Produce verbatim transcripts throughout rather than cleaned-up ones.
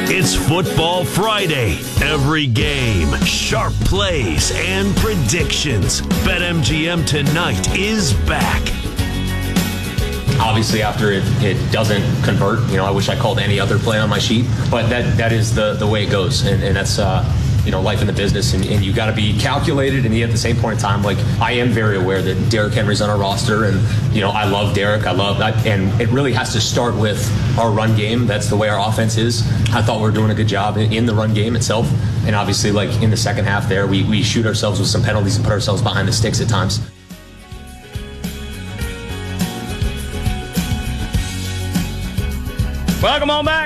It's Football Friday. Every game, sharp plays, and predictions. BetMGM tonight is back. Obviously, after it, it doesn't convert, you know, I wish I called any other play on my sheet, but that that is the, the way it goes, and, and that's, uh, you know, life in the business, and, and you got to be calculated, and yet at the same point in time, like, I am very aware that Derrick Henry's on our roster, and, you know, I love Derrick, I love that, and it really has to start with our run game. That's the way our offense is. I thought we were doing a good job in, in the run game itself, and obviously, like, in the second half there, we, we shoot ourselves with some penalties and put ourselves behind the sticks at times. Welcome on back.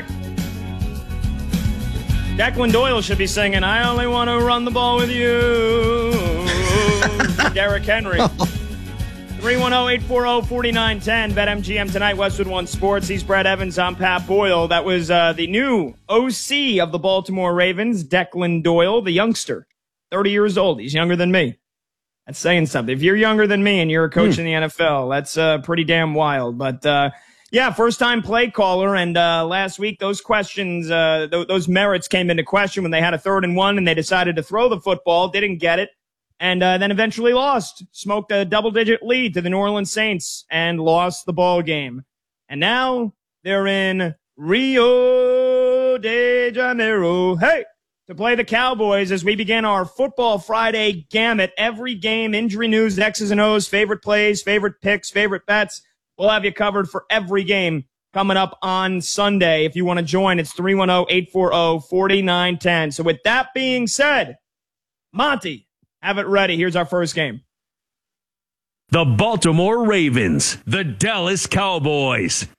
Declan Doyle should be singing, I only want to run the ball with you. Derrick Henry. three one zero, eight four zero, four nine one zero. BetMGM tonight, Westwood One Sports. He's Brett Evans. I'm Pat Boyle. That was uh, the new O C of the Baltimore Ravens, Declan Doyle, the youngster. thirty years old. He's younger than me. That's saying something. If you're younger than me and you're a coach hmm. in the N F L, that's uh, pretty damn wild. But, uh, yeah, first-time play caller, and uh, last week those questions, uh, th- those merits came into question when they had a third and one and they decided to throw the football, didn't get it, and uh, then eventually lost, smoked a double-digit lead to the New Orleans Saints and lost the ball game. And now they're in Rio de Janeiro, hey, to play the Cowboys as we begin our Football Friday gamut. Every game, injury news, X's and O's, favorite plays, favorite picks, favorite bets. We'll have you covered for every game coming up on Sunday. If you want to join, it's three one zero, eight four zero, four nine one zero. So with that being said, Monty, have it ready. Here's our first game. The Baltimore Ravens, the Dallas Cowboys.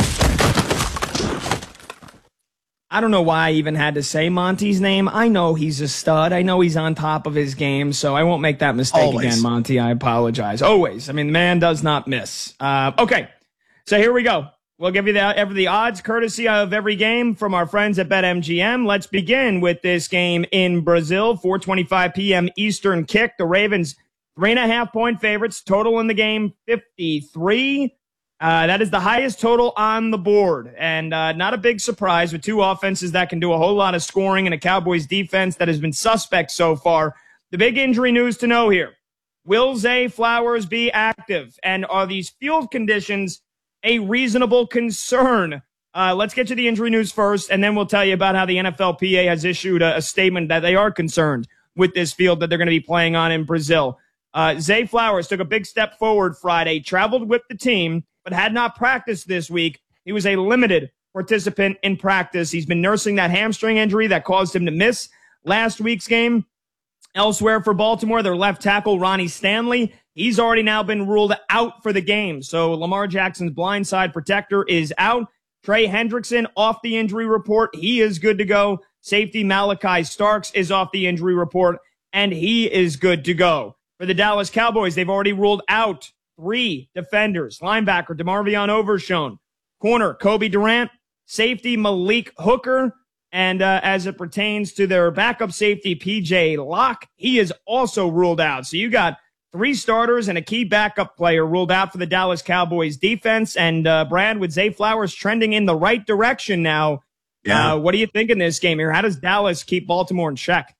I don't know why I even had to say Monty's name. I know he's a stud. I know he's on top of his game, so I won't make that mistake Always. again, Monty. I apologize. Always. I mean, the man does not miss. Uh, okay, so here we go. We'll give you the, every, the odds courtesy of every game from our friends at BetMGM. Let's begin with this game in Brazil, four twenty-five p.m. Eastern kick. The Ravens, three and a half point favorites. Total in the game, fifty-three. Uh, that is the highest total on the board, and uh, not a big surprise with two offenses that can do a whole lot of scoring and a Cowboys defense that has been suspect so far. The big injury news to know here. Will Zay Flowers be active, and are these field conditions a reasonable concern? Uh, let's get to the injury news first, and then we'll tell you about how the N F L P A has issued a, a statement that they are concerned with this field that they're going to be playing on in Brazil. Uh, Zay Flowers took a big step forward Friday, traveled with the team, but had not practiced this week. He was a limited participant in practice. He's been nursing that hamstring injury that caused him to miss last week's game. Elsewhere for Baltimore, their left tackle, Ronnie Stanley, he's already now been ruled out for the game. So Lamar Jackson's blindside protector is out. Trey Hendrickson off the injury report. He is good to go. Safety Malachi Starks is off the injury report, and he is good to go. For the Dallas Cowboys, they've already ruled out three defenders: linebacker DeMarvion Overshown, corner Kobe Durant, safety Malik Hooker, and uh, as it pertains to their backup safety P J Locke, he is also ruled out. So you got three starters and a key backup player ruled out for the Dallas Cowboys defense. And uh, Brad, with Zay Flowers trending in the right direction now, yeah. uh, what do you think in this game here? How does Dallas keep Baltimore in check?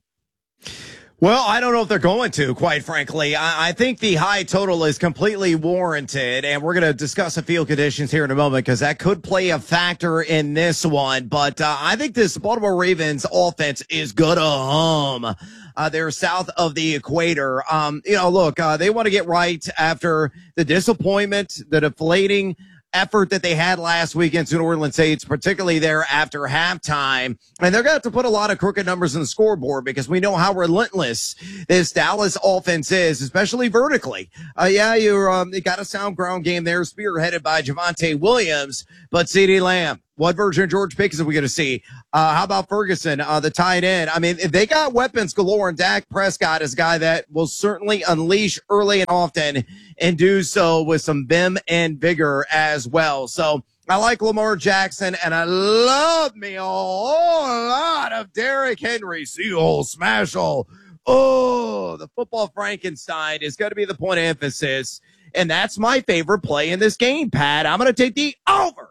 Well, I don't know if they're going to, quite frankly. I, I think the high total is completely warranted, and we're going to discuss the field conditions here in a moment because that could play a factor in this one. But uh, I think this Baltimore Ravens offense is going to hum. Uh, they're south of the equator. Um, you know, look, uh, they want to get right after the disappointment, the deflating effort that they had last week against New Orleans Saints, particularly there after halftime. And they're going to have to put a lot of crooked numbers on the scoreboard because we know how relentless this Dallas offense is, especially vertically. Uh, yeah, you're, um, you got a sound ground game there, spearheaded by Javonte Williams, but CeeDee Lamb. What version of George Pickens are we going to see? Uh, how about Ferguson, uh, the tight end? I mean, they got weapons galore, and Dak Prescott is a guy that will certainly unleash early and often and do so with some vim and vigor as well. So I like Lamar Jackson, and I love me a whole lot of Derrick Henry. Seal, smash all. Oh, the football Frankenstein is going to be the point of emphasis, and that's my favorite play in this game, Pat. I'm going to take the over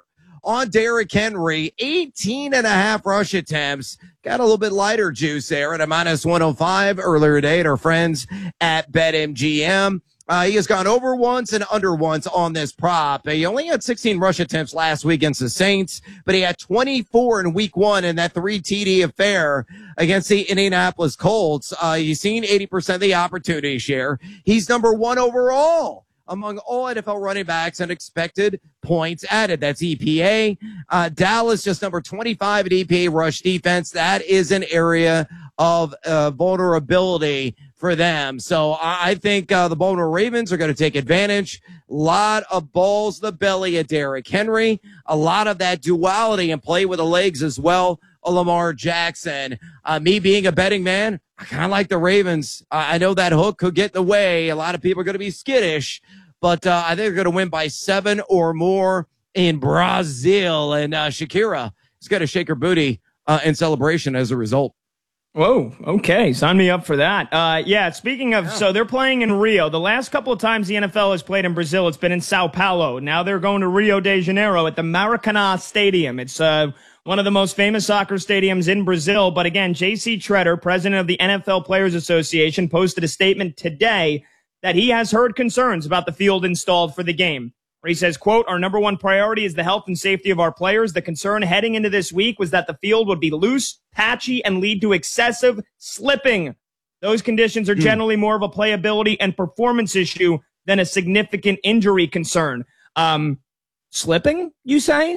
on Derrick Henry. eighteen and a half rush attempts. Got a little bit lighter juice there at a minus one oh five earlier today at our friends at BetMGM. Uh, he has gone over once and under once on this prop. He only had sixteen rush attempts last week against the Saints, but he had twenty-four in week one in that three T D affair against the Indianapolis Colts. Uh, you've seen eighty percent of the opportunity share. He's number one overall among all N F L running backs and expected points added. That's E P A. Uh, Dallas just number twenty-five at E P A rush defense. That is an area of uh, vulnerability for them. So I, I think uh, the Baltimore Ravens are going to take advantage. A lot of balls to the belly at Derrick Henry. A lot of that duality and play with the legs as well. Lamar Jackson. Uh, me being a betting man, I kind of like the Ravens. Uh, I know that hook could get in the way. A lot of people are going to be skittish, but uh, I think they're going to win by seven or more in Brazil. And uh, Shakira is going to shake her booty uh, in celebration as a result. Whoa, okay, sign me up for that. Uh, yeah, speaking of, yeah. so they're playing in Rio. The last couple of times the N F L has played in Brazil, it's been in Sao Paulo. Now they're going to Rio de Janeiro at the Maracanã Stadium. It's uh, one of the most famous soccer stadiums in Brazil. But again, J C Tretter, president of the N F L Players Association, posted a statement today that he has heard concerns about the field installed for the game. Where he says, quote, our number one priority is the health and safety of our players. The concern heading into this week was that the field would be loose, patchy, and lead to excessive slipping. Those conditions are generally more of a playability and performance issue than a significant injury concern. Um, slipping, you say?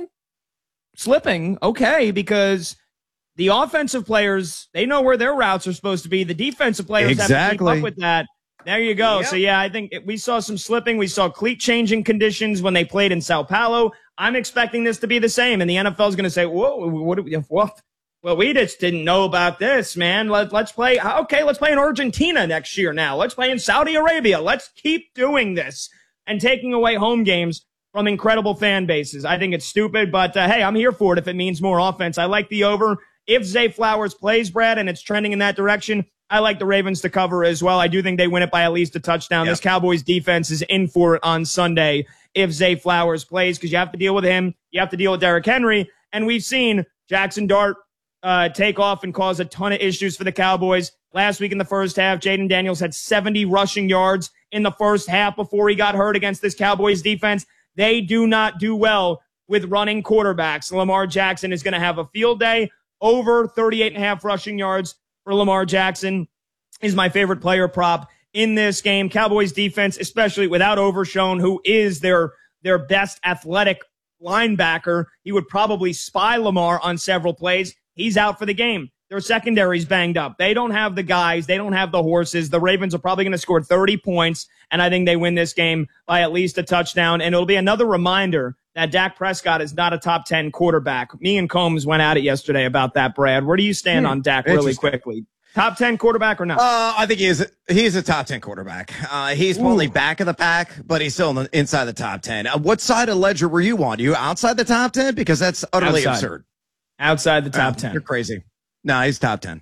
Slipping, okay, because the offensive players, they know where their routes are supposed to be. The defensive players exactly. have to keep up with that. There you go. Yep. So, yeah, I think we saw some slipping. We saw cleat changing conditions when they played in Sao Paulo. I'm expecting this to be the same. And the N F L is going to say, whoa, what do we, what? Well, we just didn't know about this, man. Let, let's play. Okay, let's play in Argentina next year now. Let's play in Saudi Arabia. Let's keep doing this and taking away home games from incredible fan bases. I think it's stupid, but uh, hey, I'm here for it if it means more offense. I like the over. If Zay Flowers plays, Brad, and it's trending in that direction, I like the Ravens to cover as well. I do think they win it by at least a touchdown. Yep. This Cowboys defense is in for it on Sunday if Zay Flowers plays, because you have to deal with him. You have to deal with Derrick Henry. And we've seen Jackson Dart uh, take off and cause a ton of issues for the Cowboys. Last week in the first half, Jaden Daniels had seventy rushing yards in the first half before he got hurt against this Cowboys defense. They do not do well with running quarterbacks. Lamar Jackson is going to have a field day. Over thirty-eight and a half rushing yards for Lamar Jackson is my favorite player prop in this game. Cowboys defense, especially without Overshown, who is their, their best athletic linebacker. He would probably spy Lamar on several plays. He's out for the game. Their secondary's banged up. They don't have the guys. They don't have the horses. The Ravens are probably going to score thirty points, and I think they win this game by at least a touchdown. And it'll be another reminder that Dak Prescott is not a top ten quarterback. Me and Combs went at it yesterday about that, Brad. Where do you stand hmm, on Dak really quickly? Top ten quarterback or not? Uh, I think he is, he's a top ten quarterback. Uh, he's probably back of the pack, but he's still in the, inside the top ten. Uh, what side of the ledger were you on? You outside the top ten? Because that's utterly outside. absurd. Outside the top uh, ten. You're crazy. No, he's top ten.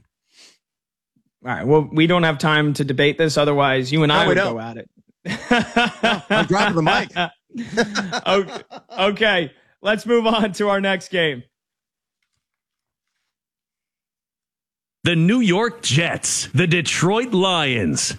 All right. Well, we don't have time to debate this. Otherwise, you and no, I would don't. go at it. no, I'm dropping the mic. okay. okay. Let's move on to our next game. The New York Jets, the Detroit Lions.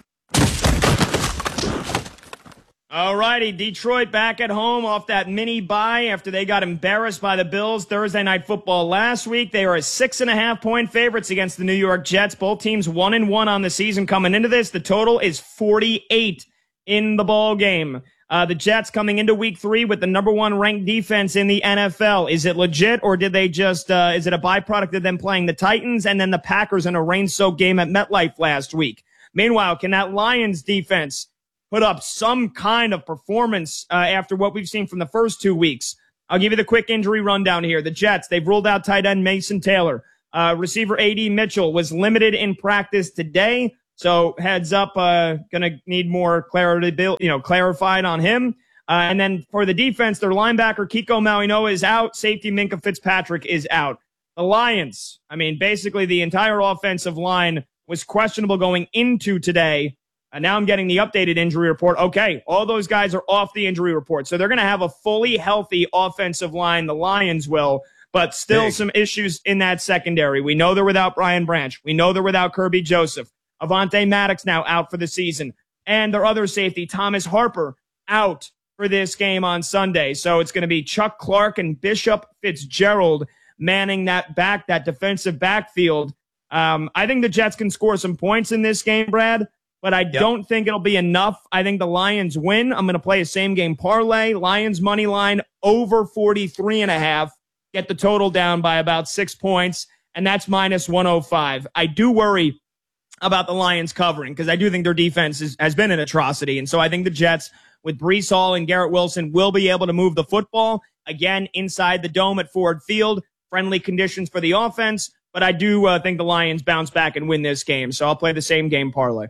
All righty, Detroit back at home off that mini bye after they got embarrassed by the Bills Thursday Night Football last week. They are a six and a half point favorites against the New York Jets. Both teams one and one on the season coming into this. The total is forty-eight in the ball game. Uh, the Jets coming into week three with the number one ranked defense in the N F L. Is it legit, or did they just, uh, is it a byproduct of them playing the Titans and then the Packers in a rain-soaked game at MetLife last week? Meanwhile, can that Lions defense put up some kind of performance uh, after what we've seen from the first two weeks? I'll give you the quick injury rundown here. The Jets, they've ruled out tight end Mason Taylor. Uh, receiver A D Mitchell was limited in practice today. So heads up, uh, gonna need more clarity, you know, clarified on him. Uh, and then for the defense, their linebacker Kiko Malinois is out. Safety Minkah Fitzpatrick is out. The Lions, I mean, basically the entire offensive line was questionable going into today. And now I'm getting the updated injury report. Okay, all those guys are off the injury report. So they're going to have a fully healthy offensive line, the Lions will, but still Big. some issues in that secondary. We know they're without Brian Branch. We know they're without Kirby Joseph. Avonte Maddox now out for the season. And their other safety, Thomas Harper, out for this game on Sunday. So it's going to be Chuck Clark and Bishop Fitzgerald manning that back, that defensive backfield. Um, I think the Jets can score some points in this game, Brad. But I yep. don't think it'll be enough. I think the Lions win. I'm going to play a same game parlay. Lions money line over forty-three and a half. Get the total down by about six points. And that's minus one oh five. I do worry about the Lions covering because I do think their defense is, has been an atrocity. And so I think the Jets with Breece Hall and Garrett Wilson will be able to move the football again inside the dome at Ford Field. Friendly conditions for the offense. But I do uh, think the Lions bounce back and win this game. So I'll play the same game parlay.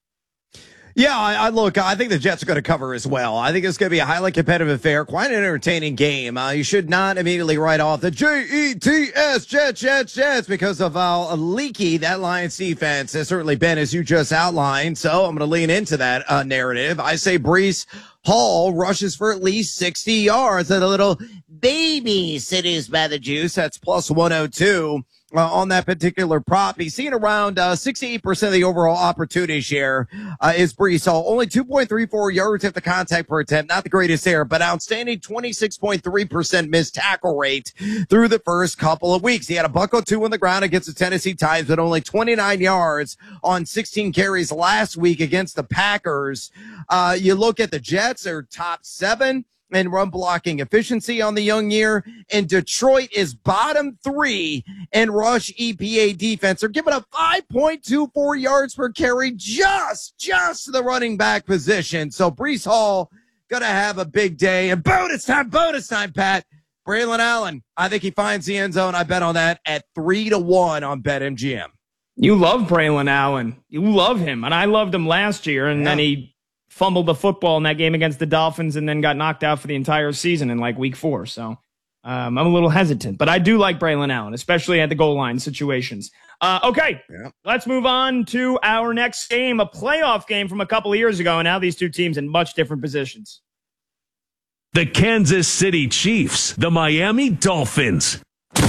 Yeah, I, I look, I think the Jets are going to cover as well. I think it's going to be a highly competitive affair, quite an entertaining game. Uh, you should not immediately write off the J E T S, Jets, Jets, Jets, because of how leaky that Lions defense has certainly been, as you just outlined. So I'm going to lean into that uh, narrative. I say Breece Hall rushes for at least sixty yards and a little baby cities by the juice. That's plus one oh two. Uh, on that particular prop. He's seen around uh, sixty-eight percent of the overall opportunity share uh, is Breece Hall. Only two point three four yards after contact per attempt. Not the greatest there, but outstanding twenty-six point three percent missed tackle rate through the first couple of weeks. He had a buck or two on the ground against the Tennessee Titans, but only twenty-nine yards on sixteen carries last week against the Packers. Uh, you look at the Jets, they're top seven and run blocking efficiency on the young year. And Detroit is bottom three in rush E P A defense. They're giving up five point two four yards per carry, just, just the running back position. So Breece Hall going to have a big day. And bonus time, bonus time, Pat. Braylon Allen, I think he finds the end zone. I bet on that at three to one on BetMGM. You love Braylon Allen. You love him. And I loved him last year. And yeah. then he fumbled the football in that game against the Dolphins and then got knocked out for the entire season in like week four. So um, I'm a little hesitant, but I do like Braylon Allen, especially at the goal line situations. Uh, okay, yeah. Let's move on to our next game, a playoff game from a couple of years ago. And now these two teams in much different positions. The Kansas City Chiefs, the Miami Dolphins.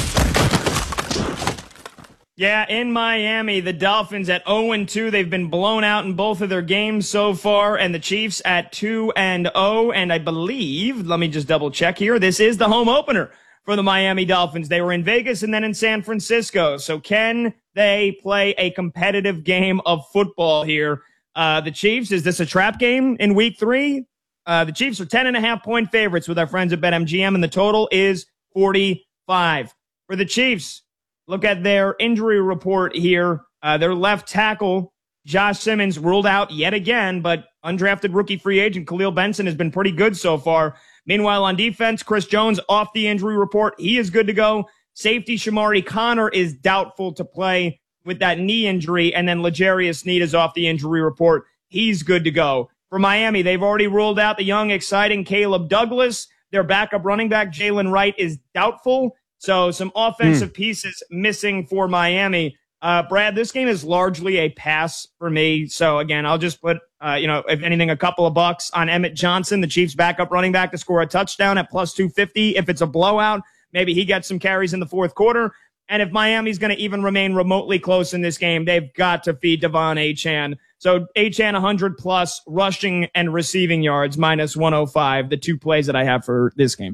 Yeah, in Miami, the Dolphins at oh and two. They've been blown out in both of their games so far, and the Chiefs at two and oh. And I believe, let me just double check here, this is the home opener for the Miami Dolphins. They were in Vegas and then in San Francisco. So can they play a competitive game of football here? Uh, the Chiefs, is this a trap game in week three? Uh, the Chiefs are ten and a half point favorites with our friends at BetMGM, and the total is forty-five. For the Chiefs, look at their injury report here. Uh, their left tackle, Josh Simmons, ruled out yet again, but undrafted rookie free agent Khalil Benson has been pretty good so far. Meanwhile, on defense, Chris Jones off the injury report. He is good to go. Safety Shamari Connor is doubtful to play with that knee injury. And then L'Jarius Sneed is off the injury report. He's good to go. For Miami, they've already ruled out the young, exciting Caleb Douglas. Their backup running back, Jalen Wright, is doubtful. So some offensive mm. pieces missing for Miami. Uh, Brad, this game is largely a pass for me. So again, I'll just put, uh, you know, if anything, a couple of bucks on Emmett Johnson, the Chiefs backup running back, to score a touchdown at plus two fifty. If it's a blowout, maybe he gets some carries in the fourth quarter. And if Miami's going to even remain remotely close in this game, they've got to feed Devon Achane. So Achane one hundred plus rushing and receiving yards, minus one oh five, the two plays that I have for this game.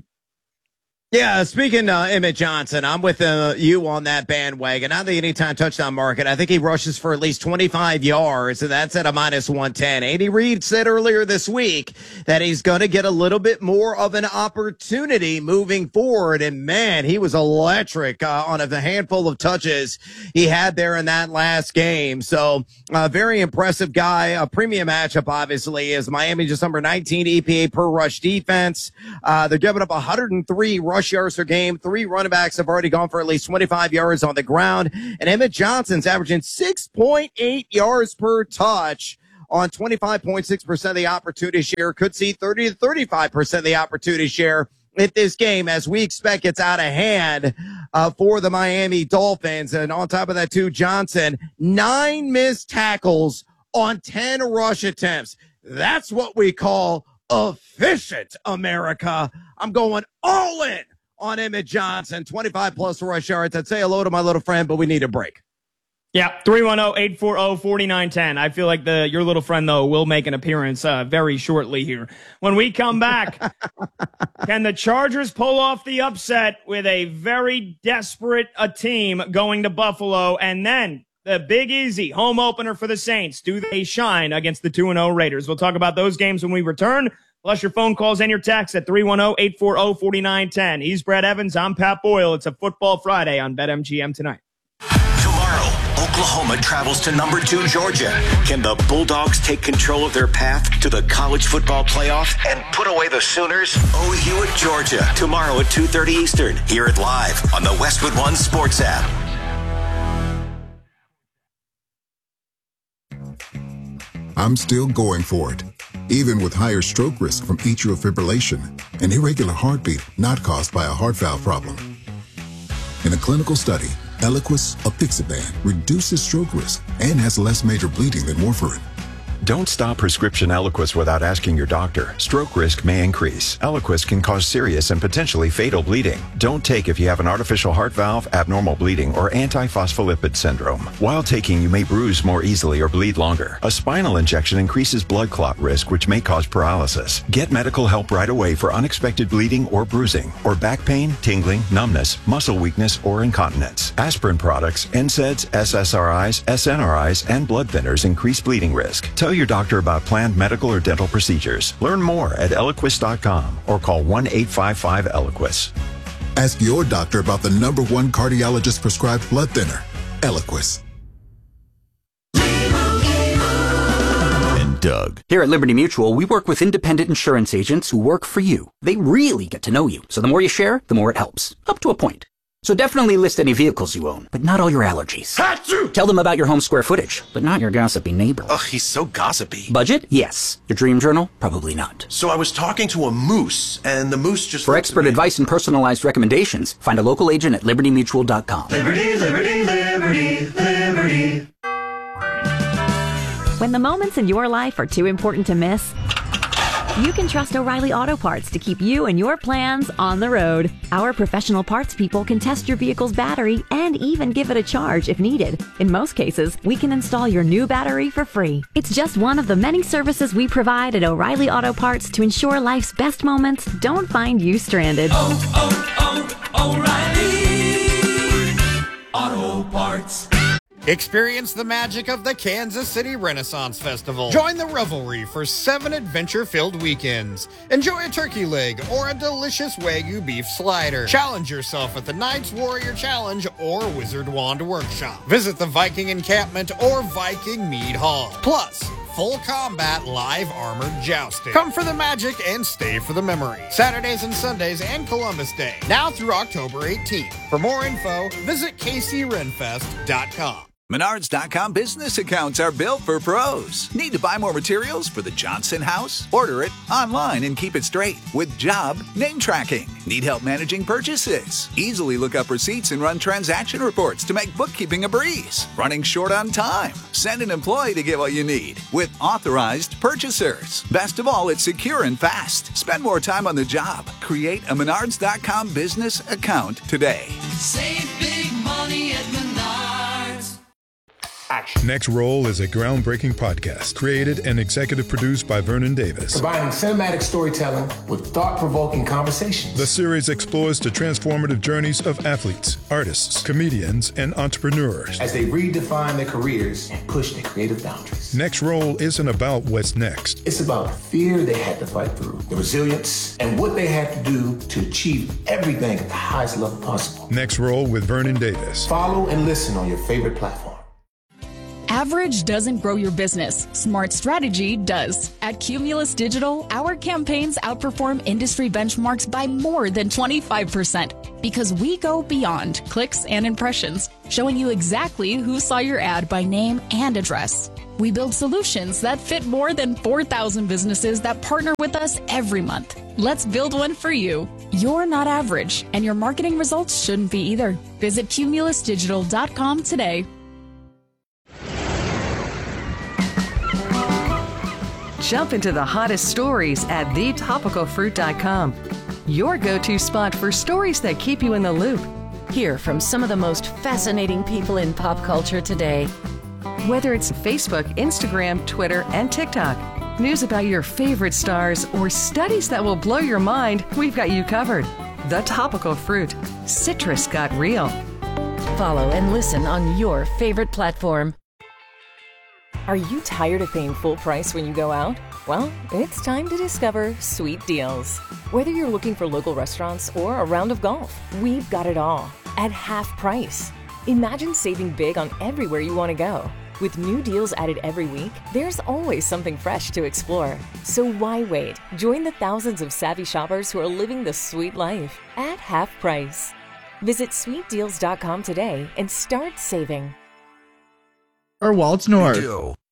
Yeah, speaking uh, Emmett Johnson, I'm with uh, you on that bandwagon. Not the anytime touchdown market. I think he rushes for at least twenty-five yards, and that's at a minus one ten. Andy Reid said earlier this week that he's going to get a little bit more of an opportunity moving forward, and man, he was electric uh, on a handful of touches he had there in that last game. So, uh, very impressive guy. A premium matchup, obviously, is Miami just number nineteen E P A per rush defense. Uh, they're giving up one hundred three rush yards per game. Three running backs have already gone for at least twenty-five yards on the ground. And Emmett Johnson's averaging six point eight yards per touch on twenty-five point six percent of the opportunity share. Could see thirty to thirty-five percent of the opportunity share in this game, as we expect it's out of hand uh, for the Miami Dolphins. And on top of that, too, Johnson, nine missed tackles on ten rush attempts. That's what we call efficient, America. I'm going all in on Emmett Johnson, twenty-five plus rush yards. I'd say hello to my little friend, but we need a break. Yeah, three one zero, eight four zero, four nine one zero. I feel like the your little friend, though, will make an appearance uh, very shortly here. When we come back, can the Chargers pull off the upset with a very desperate a team going to Buffalo? And then the Big Easy home opener for the Saints. Do they shine against the two and oh Raiders? We'll talk about those games when we return. Plus your phone calls and your texts at three one zero, eight four zero, four nine one zero. He's Brad Evans. I'm Pat Boyle. It's a Football Friday on BetMGM Tonight. Oklahoma travels to number two Georgia. Can the Bulldogs take control of their path to the college football playoff and put away the Sooners? O U at Georgia tomorrow at two thirty Eastern. Hear it live on the Westwood One Sports app. I'm still going for it, even with higher stroke risk from atrial fibrillation, an irregular heartbeat not caused by a heart valve problem. In a clinical study, Eliquis apixaban reduces stroke risk and has less major bleeding than warfarin. Don't stop prescription Eliquis without asking your doctor. Stroke risk may increase. Eliquis can cause serious and potentially fatal bleeding. Don't take if you have an artificial heart valve, abnormal bleeding, or antiphospholipid syndrome. While taking, you may bruise more easily or bleed longer. A spinal injection increases blood clot risk, which may cause paralysis. Get medical help right away for unexpected bleeding or bruising, or back pain, tingling, numbness, muscle weakness, or incontinence. Aspirin products, N SAIDs, S S R Is, S N R Is, and blood thinners increase bleeding risk. Tell your doctor about planned medical or dental procedures. Learn more at Eliquis dot com or call one eight five five Eliquis. Ask your doctor about the number one cardiologist prescribed blood thinner, Eliquis. And Doug. Here at Liberty Mutual, we work with independent insurance agents who work for you. They really get to know you. So the more you share, the more it helps. Up to a point. So definitely list any vehicles you own, but not all your allergies. Achoo! Tell them about your home square footage, but not your gossipy neighbor. Ugh, he's so gossipy. Budget? Yes. Your dream journal? Probably not. So I was talking to a moose, and the moose just... For expert advice and personalized recommendations, find a local agent at liberty mutual dot com. Liberty, liberty, liberty, liberty. When the moments in your life are too important to miss, you can trust O'Reilly Auto Parts to keep you and your plans on the road. Our professional parts people can test your vehicle's battery and even give it a charge if needed. In most cases, we can install your new battery for free. It's just one of the many services we provide at O'Reilly Auto Parts to ensure life's best moments don't find you stranded. Oh, oh, oh, O'Reilly Auto Parts. Experience the magic of the Kansas City Renaissance Festival. Join the revelry for seven adventure-filled weekends. Enjoy a turkey leg or a delicious Wagyu beef slider. Challenge yourself at the Knights Warrior Challenge or Wizard Wand Workshop. Visit the Viking Encampment or Viking Mead Hall. Plus, full combat live armored jousting. Come for the magic and stay for the memory. Saturdays and Sundays and Columbus Day. Now through October eighteenth. For more info, visit K C renfest dot com. Menards dot com business accounts are built for pros. Need to buy more materials for the Johnson house? Order it online and keep it straight with job name tracking. Need help managing purchases? Easily look up receipts and run transaction reports to make bookkeeping a breeze. Running short on time? Send an employee to get what you need with authorized purchasers. Best of all, it's secure and fast. Spend more time on the job. Create a Menards dot com business account today. Save big money at Menards. Next Roll is a groundbreaking podcast created and executive produced by Vernon Davis. Combining cinematic storytelling with thought-provoking conversations. The series explores the transformative journeys of athletes, artists, comedians, and entrepreneurs as they redefine their careers and push their creative boundaries. Next Roll isn't about what's next. It's about the fear they had to fight through, the resilience, and what they had to do to achieve everything at the highest level possible. Next Roll with Vernon Davis. Follow and listen on your favorite platform. Average doesn't grow your business. Smart strategy does. At Cumulus Digital, our campaigns outperform industry benchmarks by more than twenty-five percent because we go beyond clicks and impressions, showing you exactly who saw your ad by name and address. We build solutions that fit more than four thousand businesses that partner with us every month. Let's build one for you. You're not average, and your marketing results shouldn't be either. Visit cumulus digital dot com today. Jump into the hottest stories at the topical fruit dot com. Your go-to spot for stories that keep you in the loop. Hear from some of the most fascinating people in pop culture today. Whether it's Facebook, Instagram, Twitter, and TikTok, news about your favorite stars, or studies that will blow your mind, we've got you covered. The Topical Fruit. Citrus got real. Follow and listen on your favorite platform. Are you tired of paying full price when you go out? Well, it's time to discover Sweet Deals. Whether you're looking for local restaurants or a round of golf, we've got it all at half price. Imagine saving big on everywhere you want to go. With new deals added every week, there's always something fresh to explore. So why wait? Join the thousands of savvy shoppers who are living the sweet life at half price. Visit sweet deals dot com today and start saving. Or Waltz North.